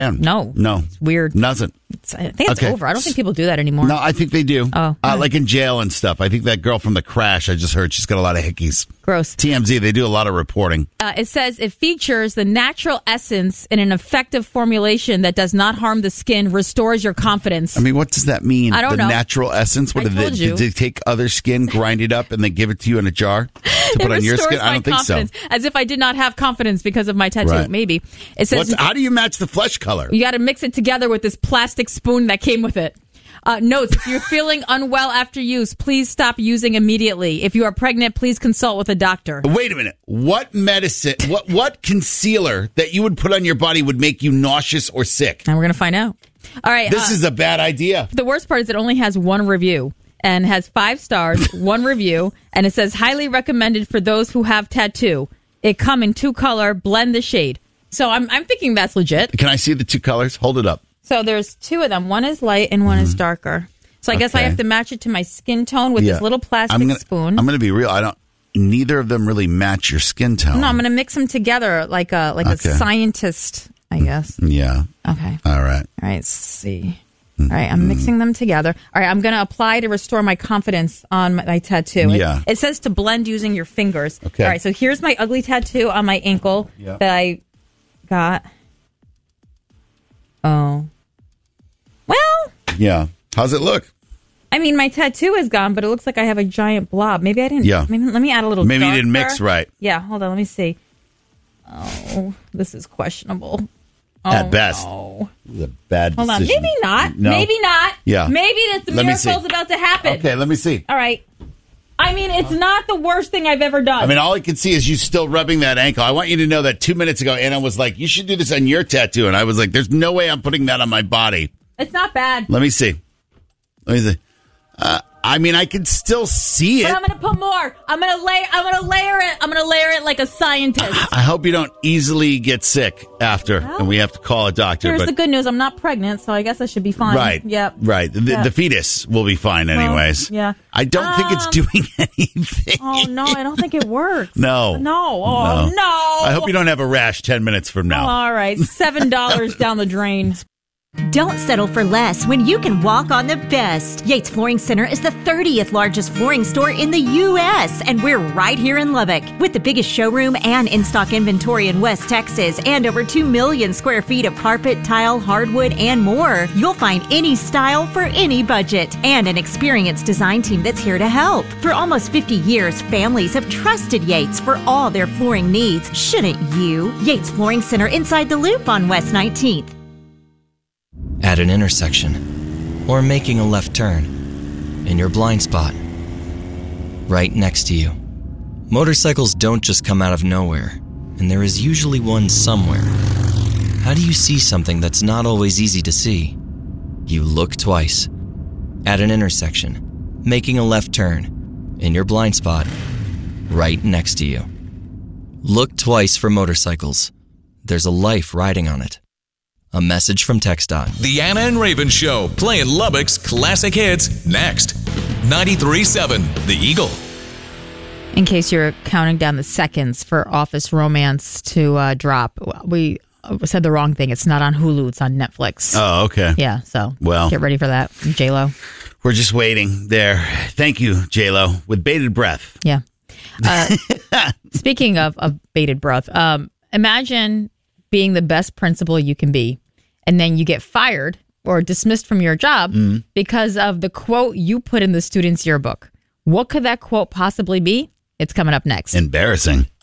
No. It's weird. Nothing. I think it's over. I don't think people do that anymore. No, I think they do. Oh. Like in jail and stuff. I think that girl from The Crash, I just heard she's got a lot of hickeys. Gross. TMZ, they do a lot of reporting. It says it features the natural essence in an effective formulation that does not harm the skin, restores your confidence. I mean, what does that mean? I don't know. The natural essence? What did they take other skin, grind it up, and then give it to you in a jar to put on your skin? I don't think so. As if I did not have confidence because of my tattoo. Right. Maybe. It says, how do you match the flesh color? You got to mix it together with this plastic spoon that came with it. Notes, if you're feeling unwell after use, please stop using immediately. If you are pregnant, please consult with a doctor. Wait a minute. What medicine, what concealer that you would put on your body would make you nauseous or sick? And we're going to find out. All right. This is a bad idea. The worst part is it only has one review and has 5 stars, one review, and it says highly recommended for those who have tattoo. It come in 2 color, blend the shade. So I'm thinking that's legit. Can I see the 2 colors? Hold it up. So there's 2 of them. One is light and one is darker. So I guess I have to match it to my skin tone with this little plastic spoon. I'm going to be real. Neither of them really match your skin tone. No, I'm going to mix them together like a scientist, I guess. Yeah. Okay. All right. All right, let's see. All right, I'm mixing them together. All right, I'm going to apply to restore my confidence on my tattoo. Yeah. It says to blend using your fingers. Okay. All right, so here's my ugly tattoo on my ankle that I got. Oh. Well. Yeah. How's it look? I mean, my tattoo is gone, but it looks like I have a giant blob. Maybe I didn't. Yeah. Maybe, let me add a little Maybe darker. you didn't mix right. Yeah, hold on. Let me see. Oh, this is questionable. At best. No. This is a bad decision. Hold on. Maybe not. No. Maybe not. Yeah. Maybe the miracle's about to happen. Okay, let me see. All right. I mean, it's not the worst thing I've ever done. I mean, all I can see is you still rubbing that ankle. I want you to know that 2 minutes ago, Anna was like, you should do this on your tattoo. And I was like, there's no way I'm putting that on my body. It's not bad. Let me see. I mean, I can still see it. But I'm going to put more. I'm going to layer it. I'm going to layer it like a scientist. I hope you don't easily get sick after, and we have to call a doctor. Here's the good news. I'm not pregnant, so I guess I should be fine. Right. Yep. Right. The fetus will be fine anyways. Yeah. I don't think it's doing anything. Oh, no. I don't think it works. No. No. Oh, no. I hope you don't have a rash 10 minutes from now. All right. $7 down the drain. Don't settle for less when you can walk on the best. Yates Flooring Center is the 30th largest flooring store in the U.S., and we're right here in Lubbock. With the biggest showroom and in-stock inventory in West Texas and over 2 million square feet of carpet, tile, hardwood, and more, you'll find any style for any budget and an experienced design team that's here to help. For almost 50 years, families have trusted Yates for all their flooring needs. Shouldn't you? Yates Flooring Center inside the Loop on West 19th. At an intersection, or making a left turn, in your blind spot, right next to you. Motorcycles don't just come out of nowhere, and there is usually one somewhere. How do you see something that's not always easy to see? You look twice. At an intersection, making a left turn, in your blind spot, right next to you. Look twice for motorcycles. There's a life riding on it. A message from TxDOT. The Anna and Raven Show, playing Lubbock's classic hits next. 93.7 The Eagle. In case you're counting down the seconds for Office Romance to drop, we said the wrong thing. It's not on Hulu. It's on Netflix. Oh, okay. Yeah, so well, get ready for that. J-Lo. We're just waiting there. Thank you, J-Lo, with bated breath. Yeah. Speaking of bated breath, imagine being the best principal you can be, and then you get fired or dismissed from your job because of the quote you put in the student's yearbook. What could that quote possibly be? It's coming up next. Embarrassing.